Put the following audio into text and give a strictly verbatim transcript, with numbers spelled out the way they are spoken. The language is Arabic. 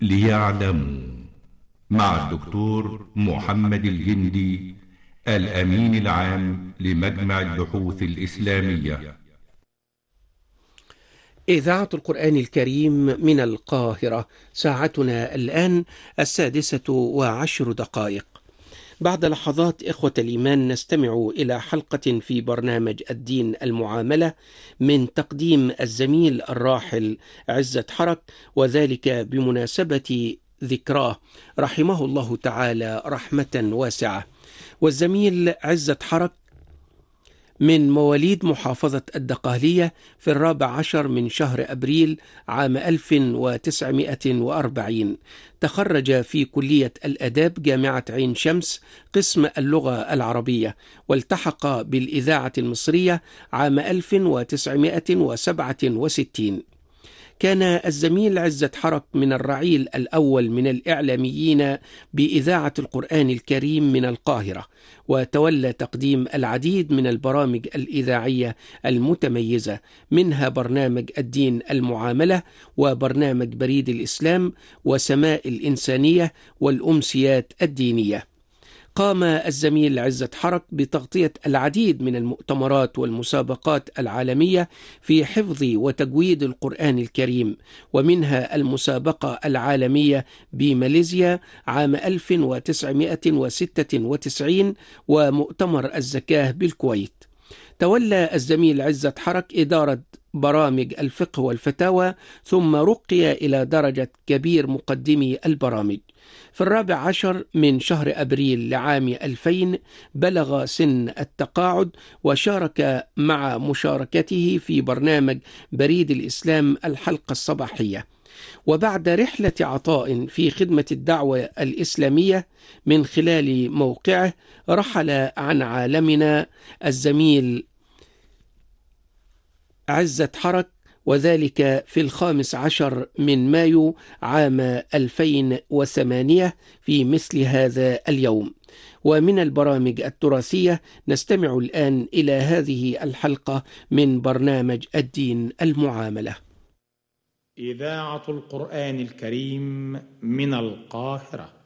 ليعلموا، مع الدكتور محمد الجندي، الأمين العام لمجمع البحوث الإسلامية. إذاعة القرآن الكريم من القاهرة، ساعتنا الآن السادسة وعشر دقائق. بعد لحظات إخوة الإيمان نستمع إلى حلقة في برنامج الدين المعاملة من تقديم الزميل الراحل عزت حرك، وذلك بمناسبة ذكراه رحمه الله تعالى رحمة واسعة. والزميل عزت حرك من مواليد محافظة الدقهلية في الرابع عشر من شهر أبريل عام ألف وتسعمائة وأربعين. تخرج في كلية الآداب جامعة عين شمس قسم اللغة العربية، والتحق بالإذاعة المصرية عام ألف وتسعمائة وسبعة وستين. كان الزميل عزت حرك من الرعيل الأول من الإعلاميين بإذاعة القرآن الكريم من القاهرة، وتولى تقديم العديد من البرامج الإذاعية المتميزة، منها برنامج الدين المعاملة، وبرنامج بريد الإسلام، وسماء الإنسانية، والأمسيات الدينية. قام الزميل عزت حرك بتغطية العديد من المؤتمرات والمسابقات العالمية في حفظ وتجويد القرآن الكريم، ومنها المسابقة العالمية بماليزيا عام ألف وتسعمائة وستة وتسعين، ومؤتمر الزكاة بالكويت. تولى الزميل عزت حرك إدارة برامج الفقه والفتاوى، ثم رقي إلى درجة كبير مقدمي البرامج. في الرابع عشر من شهر أبريل لعام ألفين بلغ سن التقاعد، وشارك مع مشاركته في برنامج بريد الإسلام الحلقة الصباحية. وبعد رحلة عطاء في خدمة الدعوة الإسلامية من خلال موقعه، رحل عن عالمنا الزميل عزت حرك، وذلك في الخامس عشر من مايو عام ألفين وثمانية في مثل هذا اليوم. ومن البرامج التراثية نستمع الآن إلى هذه الحلقة من برنامج الدين المعاملة. إذاعة القرآن الكريم من القاهرة.